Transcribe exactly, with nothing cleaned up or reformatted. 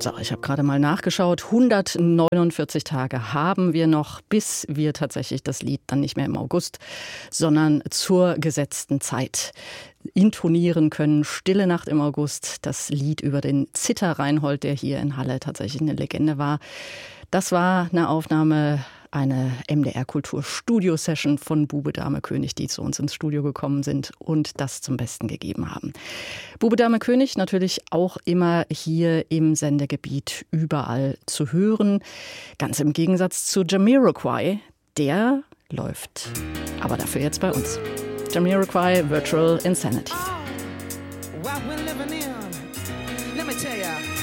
So, ich habe gerade mal nachgeschaut. hundertneunundvierzig Tage haben wir noch, bis wir tatsächlich das Lied dann nicht mehr im August, sondern zur gesetzten Zeit intonieren können. Stille Nacht im August, das Lied über den Zitter-Reinhold, der hier in Halle tatsächlich eine Legende war. Das war eine Aufnahme, eine M D R-Kultur-Studio-Session von Bube, Dame, König, die zu uns ins Studio gekommen sind und das zum Besten gegeben haben. Bube, Dame, König natürlich auch immer hier im Sendegebiet überall zu hören. Ganz im Gegensatz zu Jamiroquai, der läuft aber dafür jetzt bei uns. Jamiroquai, Virtual Insanity. Oh, what we're living in. Let me tell ya.